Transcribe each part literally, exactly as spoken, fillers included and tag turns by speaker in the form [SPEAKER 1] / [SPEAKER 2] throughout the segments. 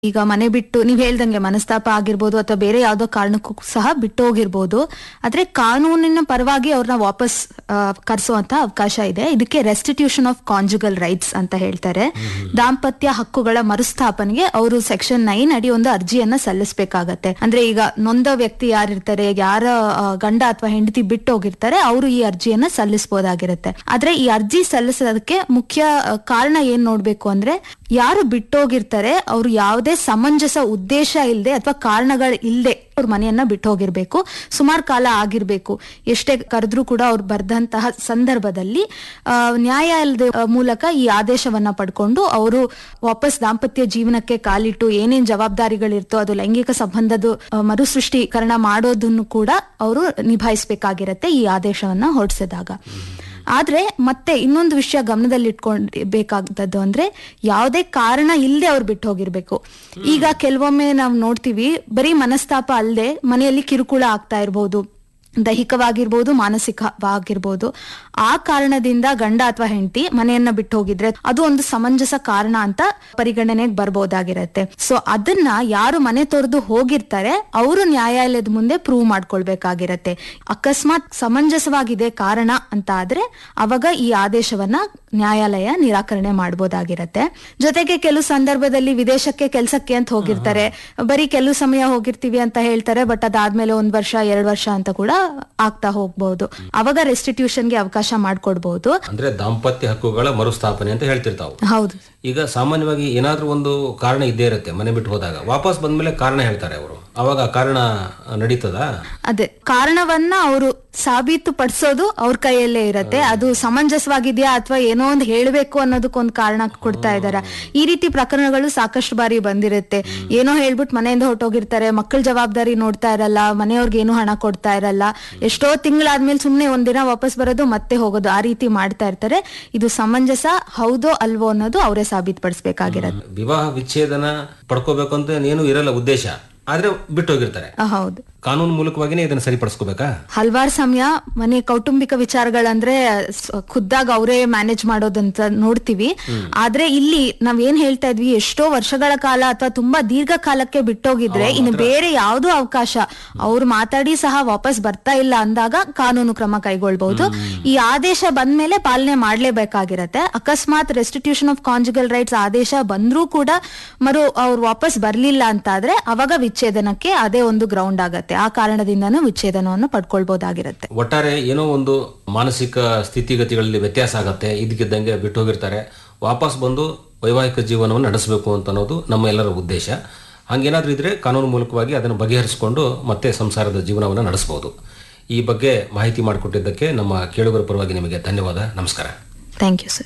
[SPEAKER 1] ಈಗ ಮನೆ ಬಿಟ್ಟು ನೀವ್ ಹೇಳ್ದಂಗೆ ಮನಸ್ತಾಪ ಆಗಿರ್ಬೋದು ಅಥವಾ ಬೇರೆ ಯಾವ್ದೋ ಕಾರಣಕ್ಕೂ ಸಹ ಬಿಟ್ಟು ಹೋಗಿರ್ಬೋದು. ಆದ್ರೆ ಕಾನೂನಿನ ಪರವಾಗಿ ಅವ್ರನ್ನ ವಾಪಸ್ ಕರೆಸುವಂತ ಅವಕಾಶ ಇದೆ. ಇದಕ್ಕೆ ರೆಸ್ಟಿಟ್ಯೂಷನ್ ಆಫ್ ಕಾಂಜುಗಲ್ ರೈಟ್ಸ್ ಅಂತ ಹೇಳ್ತಾರೆ. ದಾಂಪತ್ಯ ಹಕ್ಕುಗಳ ಮರುಸ್ಥಾಪನೆಗೆ ಅವರು ಸೆಕ್ಷನ್ ನೈನ್ ಅಡಿ ಒಂದು ಅರ್ಜಿಯನ್ನ ಸಲ್ಲಿಸಬೇಕಾಗತ್ತೆ. ಅಂದ್ರೆ ಈಗ ನೊಂದ ವ್ಯಕ್ತಿ ಯಾರಿರ್ತಾರೆ, ಯಾರ ಗಂಡ ಅಥವಾ ಹೆಂಡತಿ ಬಿಟ್ಟು ಹೋಗಿರ್ತಾರೆ, ಅವರು ಈ ಅರ್ಜಿಯನ್ನ ಸಲ್ಲಿಸಬಹುದಾಗಿರುತ್ತೆ. ಆದ್ರೆ ಈ ಅರ್ಜಿ ಸಲ್ಲಿಸೋದಕ್ಕೆ ಮುಖ್ಯ ಕಾರಣ ಏನ್ ನೋಡ್ಬೇಕು ಅಂದ್ರೆ, ಯಾರು ಬಿಟ್ಟೋಗಿರ್ತಾರೆ ಅವ್ರು ಯಾವುದೇ ಸಮಂಜಸ ಉದ್ದೇಶ ಇಲ್ಲದೆ ಅಥವಾ ಕಾರಣಗಳು ಇಲ್ಲದೆ ಅವ್ರ ಮನೆಯನ್ನ ಬಿಟ್ಟು ಹೋಗಿರ್ಬೇಕು. ಸುಮಾರು ಕಾಲ ಆಗಿರ್ಬೇಕು. ಎಷ್ಟೇ ಕರೆದ್ರೂ ಕೂಡ ಅವ್ರು ಬರ್ದಂತಹ ಸಂದರ್ಭದಲ್ಲಿ ನ್ಯಾಯಾಲಯದ ಮೂಲಕ ಈ ಆದೇಶವನ್ನ ಪಡ್ಕೊಂಡು ಅವರು ವಾಪಸ್ ದಾಂಪತ್ಯ ಜೀವನಕ್ಕೆ ಕಾಲಿಟ್ಟು ಏನೇನ್ ಜವಾಬ್ದಾರಿಗಳಿರ್ತೋ ಅದು ಲೈಂಗಿಕ ಸಂಬಂಧದ ಮರುಸೃಷ್ಟೀಕರಣ ಮಾಡೋದನ್ನು ಕೂಡ ಅವರು ನಿಭಾಯಿಸಬೇಕಾಗಿರತ್ತೆ ಈ ಆದೇಶವನ್ನ ಹೊರಡಿಸಿದಾಗ. ಆದ್ರೆ ಮತ್ತೆ ಇನ್ನೊಂದು ವಿಷಯ ಗಮನದಲ್ಲಿ ಇಟ್ಕೊಳ್ಬೇಕಾದದ್ದು ಅಂದ್ರೆ, ಯಾವುದೇ ಕಾರಣ ಇಲ್ಲದೆ ಅವ್ರು ಬಿಟ್ಟು ಹೋಗಿರ್ಬೇಕು. ಈಗ ಕೆಲವೊಮ್ಮೆ ನಾವು ನೋಡ್ತೀವಿ, ಬರೀ ಮನಸ್ತಾಪ ಅಲ್ಲದೆ ಮನೆಯಲ್ಲಿ ಕಿರುಕುಳ ಆಗ್ತಾ ಇರ್ಬೋದು, ದೈಹಿಕವಾಗಿರ್ಬೋದು, ಮಾನಸಿಕವಾಗಿರ್ಬೋದು. ಆ ಕಾರಣದಿಂದ ಗಂಡ ಅಥವಾ ಹೆಂಡತಿ ಮನೆಯನ್ನ ಬಿಟ್ಟು ಹೋಗಿದ್ರೆ ಅದು ಒಂದು ಸಮಂಜಸ ಕಾರಣ ಅಂತ ಪರಿಗಣನೆಗೆ ಬರ್ಬೋದಾಗಿರತ್ತೆ. ಸೊ ಅದನ್ನ ಯಾರು ಮನೆ ತೊರೆದು ಹೋಗಿರ್ತಾರೆ ಅವರು ನ್ಯಾಯಾಲಯದ ಮುಂದೆ ಪ್ರೂವ್ ಮಾಡ್ಕೊಳ್ಬೇಕಾಗಿರತ್ತೆ. ಅಕಸ್ಮಾತ್ ಸಮಂಜಸವಾಗಿದೆ ಕಾರಣ ಅಂತ ಆದ್ರೆ ಅವಾಗ ಈ ಆದೇಶವನ್ನ ನ್ಯಾಯಾಲಯ ನಿರಾಕರಣೆ ಮಾಡಬಹುದಾಗಿರತ್ತೆ. ಜೊತೆಗೆ ಕೆಲವು ಸಂದರ್ಭದಲ್ಲಿ ವಿದೇಶಕ್ಕೆ ಕೆಲ್ಸಕ್ಕೆ ಅಂತ ಹೋಗಿರ್ತಾರೆ, ಬರೀ ಕೆಲವು ಸಮಯ ಹೋಗಿರ್ತೀವಿ ಅಂತ ಹೇಳ್ತಾರೆ, ಬಟ್ ಅದಾದ್ಮೇಲೆ ಒಂದ್ ವರ್ಷ ಎರಡ್ ವರ್ಷ ಅಂತ ಕೂಡ ಆಗ್ತಾ ಹೋಗ್ಬಹುದು. ಅವಾಗ ರೆಸ್ಟಿಟ್ಯೂಷನ್ಗೆ ಅವಕಾಶ ಮಾಡ್ಕೊಡ್ಬಹುದು.
[SPEAKER 2] ಅಂದ್ರೆ ದಾಂಪತ್ಯ ಹಕ್ಕುಗಳ ಮರುಸ್ಥಾಪನೆ ಅಂತ ಹೇಳ್ತಿರ್ತಾವೆ.
[SPEAKER 1] ಹೌದು.
[SPEAKER 2] ಈಗ ಸಾಮಾನ್ಯವಾಗಿ ಏನಾದ್ರೂ ಒಂದು ಕಾರಣ ಇದ್ದೇ ಇರುತ್ತೆ. ಮನೆ ಬಿಟ್ಟು ಹೋದಾಗ ವಾಪಸ್ ಬಂದ್ಮೇಲೆ ಕಾರಣ ಹೇಳ್ತಾರೆ ಅವರು, ಅವಾಗ ಕಾರಣ ನಡೀತದ?
[SPEAKER 1] ಅದೇ ಕಾರಣವನ್ನ ಅವರು ಸಾಬೀತು ಪಡಿಸೋದು ಅವ್ರ ಕೈಯಲ್ಲೇ ಇರತ್ತೆ. ಅದು ಸಮಂಜಸವಾಗಿದೆಯಾ ಅಥವಾ ಏನೋ ಒಂದು ಹೇಳ್ಬೇಕು ಅನ್ನೋದಕ್ಕೊಂದು ಕಾರಣ ಕೊಡ್ತಾ ಇದಾರ. ಈ ರೀತಿ ಪ್ರಕರಣಗಳು ಸಾಕಷ್ಟು ಬಾರಿ ಬಂದಿರುತ್ತೆ. ಏನೋ ಹೇಳ್ಬಿಟ್ಟು ಮನೆಯಿಂದ ಹೊರಟೋಗಿರ್ತಾರೆ, ಮಕ್ಕಳ ಜವಾಬ್ದಾರಿ ನೋಡ್ತಾ ಇರಲ್ಲ, ಮನೆಯವ್ರಿಗೆ ಏನು ಹಣ ಕೊಡ್ತಾ ಇರಲ್ಲ, ಎಷ್ಟೋ ತಿಂಗಳಾದ್ಮೇಲೆ ಸುಮ್ನೆ ಒಂದಿನ ವಾಪಸ್ ಬರೋದು ಮತ್ತೆ ಹೋಗೋದು, ಆ ರೀತಿ ಮಾಡ್ತಾ ಇರ್ತಾರೆ. ಇದು ಸಮಂಜಸ ಹೌದೋ ಅಲ್ವೋ ಅನ್ನೋದು ಅವರೇ ಸಾಬೀತುಪಡಿಸಬೇಕಾಗಿರತ್ತೆ.
[SPEAKER 2] ವಿವಾಹ ವಿಚ್ಛೇದನ ಪಡ್ಕೋಬೇಕು ಅಂತ ಏನು ಇರಲ್ಲ ಉದ್ದೇಶ, ಆದ್ರೆ ಬಿಟ್ಟು ಹೋಗಿರ್ತಾರೆ.
[SPEAKER 1] ಹೌದು.
[SPEAKER 2] ಕಾನೂನು ಮೂಲಕವಾಗಿನೇ ಇದನ್ನ ಸರಿಪಡಿಸ್ಕೋಬೇಕಾ?
[SPEAKER 1] ಹಲವಾರು ಸಮಯ ಮನೆ ಕೌಟುಂಬಿಕ ವಿಚಾರಗಳಂದ್ರೆ ಖುದ್ದಾಗ ಅವರೇ ಮ್ಯಾನೇಜ್ ಮಾಡೋದಂತ ನೋಡ್ತೀವಿ. ಆದ್ರೆ ಇಲ್ಲಿ ನಾವ್ ಏನ್ ಹೇಳ್ತಾ ಇದ್ವಿ, ಎಷ್ಟೋ ವರ್ಷಗಳ ಕಾಲ ಅಥವಾ ತುಂಬಾ ದೀರ್ಘ ಕಾಲಕ್ಕೆ ಬಿಟ್ಟೋಗಿದ್ರೆ ಇನ್ನು ಬೇರೆ ಯಾವ್ದೋ ಅವಕಾಶ ಅವ್ರು ಮಾತಾಡಿ ಸಹ ವಾಪಸ್ ಬರ್ತಾ ಇಲ್ಲ ಅಂದಾಗ ಕಾನೂನು ಕ್ರಮ ಕೈಗೊಳ್ಬಹುದು. ಈ ಆದೇಶ ಬಂದ್ಮೇಲೆ ಪಾಲನೆ ಮಾಡ್ಲೇಬೇಕಾಗಿರತ್ತೆ. ಅಕಸ್ಮಾತ್ ರೆಸ್ಟಿಟ್ಯೂಷನ್ ಆಫ್ ಕಾಂಜುಗಲ್ ರೈಟ್ಸ್ ಆದೇಶ ಬಂದ್ರೂ ಕೂಡ ಮರು ಅವ್ರು ವಾಪಸ್ ಬರ್ಲಿಲ್ಲ ಅಂತ ಆದ್ರೆ ಅವಾಗ ವಿಚ್ಛೇದನಕ್ಕೆ ಅದೇ ಒಂದು ಗ್ರೌಂಡ್ ಆಗತ್ತೆ. ಆ ಕಾರಣದಿಂದನೂ ವಿಚ್ಛೇದನವನ್ನು ಪಡ್ಕೊಳ್ಬಹುದಾಗಿರುತ್ತೆ.
[SPEAKER 2] ಒಟ್ಟಾರೆ ಏನೋ ಒಂದು ಮಾನಸಿಕ ಸ್ಥಿತಿಗತಿಗಳಲ್ಲಿ ವ್ಯತ್ಯಾಸ ಆಗತ್ತೆ, ಇದಕ್ಕಿದ್ದಂಗೆ ಬಿಟ್ಟು ಹೋಗಿರ್ತಾರೆ, ವಾಪಸ್ ಬಂದು ವೈವಾಹಿಕ ಜೀವನವನ್ನು ನಡೆಸಬೇಕು ಅಂತ ಅನ್ನೋದು ನಮ್ಮ ಎಲ್ಲರ ಉದ್ದೇಶ. ಹಂಗೇನಾದ್ರೂ ಇದ್ರೆ ಕಾನೂನು ಮೂಲಕವಾಗಿ ಅದನ್ನು ಬಗೆಹರಿಸಿಕೊಂಡು ಮತ್ತೆ ಸಂಸಾರದ ಜೀವನವನ್ನು ನಡೆಸಬಹುದು. ಈ ಬಗ್ಗೆ ಮಾಹಿತಿ ಮಾಡಿಕೊಟ್ಟಿದ್ದಕ್ಕೆ ನಮ್ಮ ಕೇಳುಗರ ಪರವಾಗಿ ನಿಮಗೆ ಧನ್ಯವಾದ. ನಮಸ್ಕಾರ.
[SPEAKER 1] Thank you sir.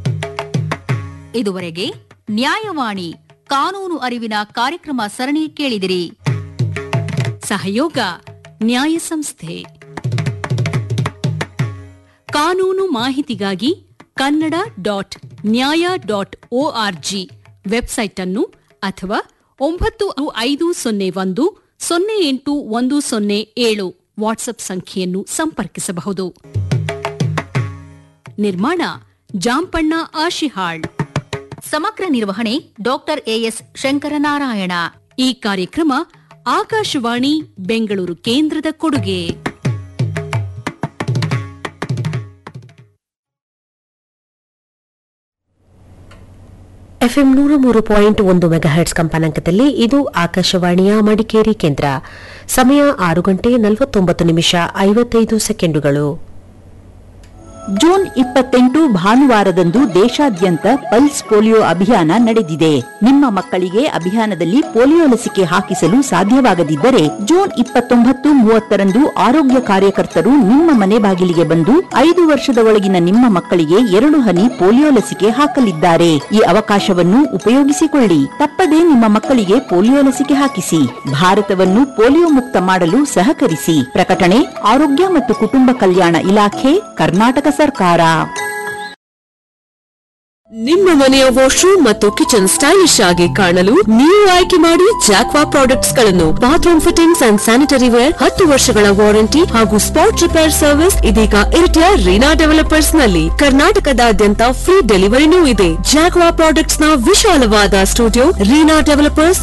[SPEAKER 3] ಇದುವರೆಗೆ ನ್ಯಾಯವಾಣಿ ಕಾನೂನು ಅರಿವಿನ ಕಾರ್ಯಕ್ರಮ ಸರಣಿ ಕೇಳಿದಿರಿ. ಸಹಯೋಗ ನ್ಯಾಯ ಸಂಸ್ಥೆ. ಕಾನೂನು ಮಾಹಿತಿಗಾಗಿ ಕನ್ನಡ ಡಾಟ್ ನ್ಯಾಯ ಡಾಟ್ ಒಆರ್ಜಿ ವೆಬ್ಸೈಟ್ ಅನ್ನು ಅಥವಾ ಒಂಬತ್ತು ಐದು ಸೊನ್ನೆ ಒಂದು ಸೊನ್ನೆ ಎಂಟು ಒಂದು ಸೊನ್ನೆ ಏಳು ವಾಟ್ಸ್ಆಪ್ ಸಂಖ್ಯೆಯನ್ನು ಸಂಪರ್ಕಿಸಬಹುದು. ನಿರ್ಮಾಣ ಜಾಂಪಣ್ಣ ಆಶಿಹಾಳ್. ಸಮಗ್ರ ನಿರ್ವಹಣೆ ಡಾಕ್ಟರ್ ಎಎಸ್ ಶಂಕರನಾರಾಯಣ. ಈ ಕಾರ್ಯಕ್ರಮ ಆಕಾಶವಾಣಿ ಬೆಂಗಳೂರು ಕೇಂದ್ರದ ಕೊಡುಗೆ.
[SPEAKER 4] ಎಫ್ಎಂ ನೂರ ಮೂರು ಪಾಯಿಂಟ್ ಒಂದು ಮೆಗಾಹೆಟ್ಸ್ ಕಂಪನಾಂಕದಲ್ಲಿ ಇದು ಆಕಾಶವಾಣಿಯ ಮಡಿಕೇರಿ ಕೇಂದ್ರ. ಸಮಯ ಆರು ಗಂಟೆ ನಲವತ್ತೊಂಬತ್ತು ನಿಮಿಷ ಐವತ್ತೈದು ಸೆಕೆಂಡುಗಳು.
[SPEAKER 5] ಜೂನ್ ಇಪ್ಪತ್ತೆಂಟು ಭಾನುವಾರದಂದು ದೇಶಾದ್ಯಂತ ಪಲ್ಸ್ ಪೋಲಿಯೋ ಅಭಿಯಾನ ನಡೆದಿದೆ. ನಿಮ್ಮ ಮಕ್ಕಳಿಗೆ ಅಭಿಯಾನದಲ್ಲಿ ಪೋಲಿಯೋ ಲಸಿಕೆ ಹಾಕಿಸಲು ಸಾಧ್ಯವಾಗದಿದ್ದರೆ ಜೂನ್ ಇಪ್ಪತ್ತೊಂಬತ್ತು ಮೂವತ್ತರಂದು ಆರೋಗ್ಯ ಕಾರ್ಯಕರ್ತರು ನಿಮ್ಮ ಮನೆ ಬಾಗಿಲಿಗೆ ಬಂದು ಐದು ವರ್ಷದ ಒಳಗಿನ ನಿಮ್ಮ ಮಕ್ಕಳಿಗೆ ಎರಡು ಹನಿ ಪೋಲಿಯೋ ಲಸಿಕೆ ಹಾಕಲಿದ್ದಾರೆ. ಈ ಅವಕಾಶವನ್ನು ಉಪಯೋಗಿಸಿಕೊಳ್ಳಿ. ತಪ್ಪದೇ ನಿಮ್ಮ ಮಕ್ಕಳಿಗೆ ಪೋಲಿಯೋ ಲಸಿಕೆ ಹಾಕಿಸಿ. ಭಾರತವನ್ನು ಪೋಲಿಯೋ ಮುಕ್ತ ಮಾಡಲು ಸಹಕರಿಸಿ. ಪ್ರಕಟಣೆ ಆರೋಗ್ಯ ಮತ್ತು ಕುಟುಂಬ ಕಲ್ಯಾಣ ಇಲಾಖೆ, ಕರ್ನಾಟಕ ಸರ್ಕಾರ.
[SPEAKER 6] ನಿಮ್ಮ ಮನೆಯ ವಾಶ್ರೂಮ್ ಮತ್ತು ಕಿಚನ್ ಸ್ಟೈಲಿಶ್ ಆಗಿ ಕಾಣಲು ನೀವು ಆಯ್ಕೆ ಮಾಡಿ ಜಾಕ್ವಾ ಪ್ರಾಡಕ್ಟ್ಸ್ ಗಳನ್ನು. Bathroom fittings and sanitary wear, ಹತ್ತು ವರ್ಷಗಳ ವಾರಂಟಿ ಹಾಗೂ ಸ್ಪಾಟ್ ರಿಪೇರ್ ಸರ್ವಿಸ್ ಇದೀಗ ಇರಿಟಿಯ ರೀನಾ ಡೆವಲಪರ್ಸ್ ನಲ್ಲಿ. ಕರ್ನಾಟಕದಾದ್ಯಂತ ಫ್ರೀ ಡೆಲಿವರಿನೂ ಇದೆ. ಜಾಕ್ವಾ ಪ್ರಾಡಕ್ಟ್ಸ್ ನ ವಿಶಾಲವಾದ ಸ್ಟುಡಿಯೋ ರೀನಾ ಡೆವಲಪರ್ಸ್,